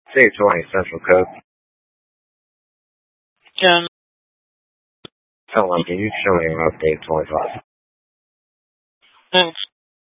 220 Central Code. 10. Tell them, can you show me around Dave 25? Thanks.